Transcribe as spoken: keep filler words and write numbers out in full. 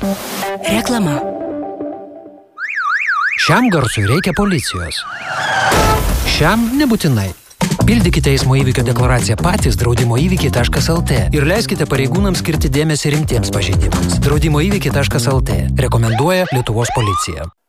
Reklama. Šiam garsui reikia policijos. Šiam nebūtinai. Pildykite eismo įvykio deklaraciją patys draudimo įvykiai taškas el tė ir leiskite pareigūnams skirti dėmesį rimtiems pažeidimams. draudimo įvykiai taškas el tė rekomenduoja Lietuvos policija.